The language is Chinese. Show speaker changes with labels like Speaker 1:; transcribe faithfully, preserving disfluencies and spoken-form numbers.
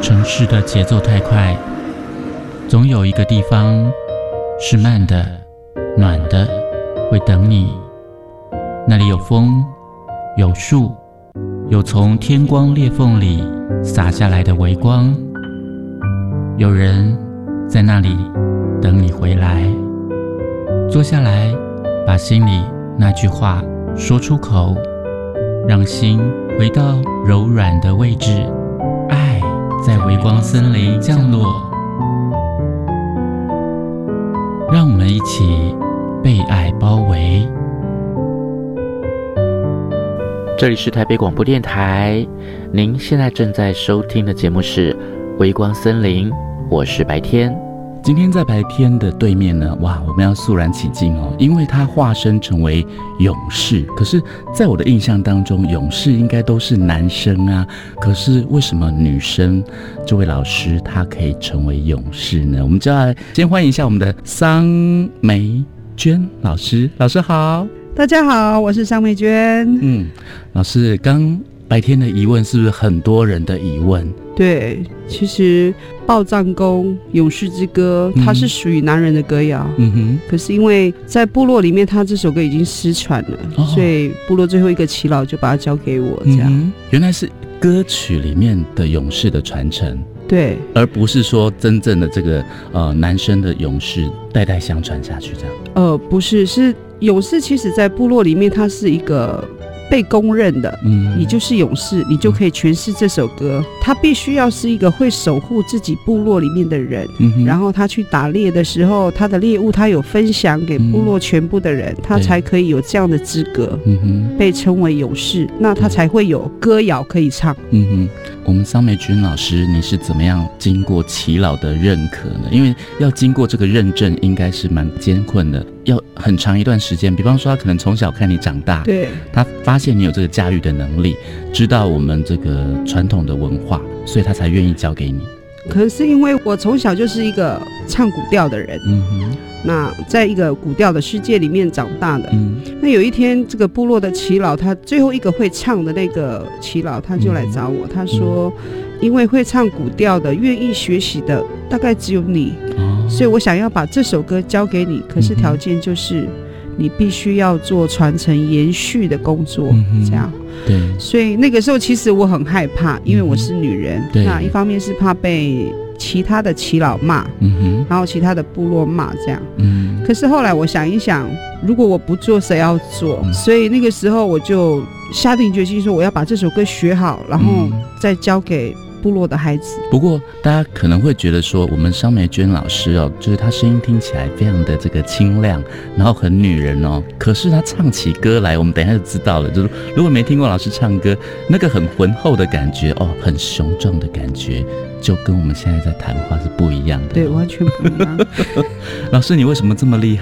Speaker 1: 城市的节奏太快，总有一个地方是慢的、暖的，会等你。那里有风，有树，有从天光裂缝里洒下来的微光，有人在那里等你回来。坐下来，把心里那句话说出口，让心回到柔软的位置。爱在微光森林降落，让我们一起被爱包围。
Speaker 2: 这里是台北广播电台，您现在正在收听的节目是微光森林，我是白天。
Speaker 1: 今天在白天的对面呢，哇，我们要肃然起敬哦，因为他化身成为勇士。可是在我的印象当中，勇士应该都是男生啊，可是为什么女生这位老师她可以成为勇士呢？我们就要先欢迎一下我们的桑梅娟老师。老师好。
Speaker 3: 大家好，我是桑梅娟。
Speaker 1: 嗯，老师，刚白天的疑问是不是很多人的疑问？对，
Speaker 3: 其实报战功勇士之歌它是属于男人的歌谣，嗯哼，可是因为在部落里面他这首歌已经失传了，哦，所以部落最后一个耆老就把它交给我这样，嗯，
Speaker 1: 原来是歌曲里面的勇士的传承，
Speaker 3: 对，
Speaker 1: 而不是说真正的这个呃男生的勇士代代相传下去这样。
Speaker 3: 呃，不是，是勇士其实在部落里面它是一个被公认的，嗯，你就是勇士，你就可以诠释这首歌。他必须要是一个会守护自己部落里面的人，嗯，然后他去打猎的时候，他的猎物他有分享给部落全部的人，嗯，他才可以有这样的资格，嗯，被称为勇士，那他才会有歌谣可以唱。
Speaker 1: 嗯哼，我们桑梅君老师，你是怎么样经过耆老的认可呢？因为要经过这个认证，应该是蛮艰困的，要很长一段时间。比方说，他可能从小看你长大，
Speaker 3: 对，
Speaker 1: 他发现你有这个驾驭的能力，知道我们这个传统的文化，所以他才愿意交给你。
Speaker 3: 可是因为我从小就是一个唱古调的人，嗯哼，那在一个古调的世界里面长大的，嗯，那有一天这个部落的耆老，他最后一个会唱的那个耆老，他就来找我，嗯，他说，嗯，因为会唱古调的愿意学习的大概只有你，哦，所以我想要把这首歌交给你，可是条件就是你必须要做传承延续的工作，嗯，这样。
Speaker 1: 对，
Speaker 3: 所以那个时候其实我很害怕，因为我是女人，嗯，那一方面是怕被其他的耆老骂，嗯，然后其他的部落骂这样，嗯，可是后来我想一想，如果我不做谁要做，嗯，所以那个时候我就下定决心说我要把这首歌学好，然后再交给部落的孩子。
Speaker 1: 不过大家可能会觉得说，我们桑梅娟老师哦，就是她声音听起来非常的这个清亮，然后很女人哦，可是她唱起歌来，我们等一下就知道了，就是如果没听过老师唱歌，那个很浑厚的感觉哦，很雄壮的感觉，就跟我们现在在谈话是不一样的，哦，
Speaker 3: 对，完全不一样。
Speaker 1: 老师，你为什么这么厉害？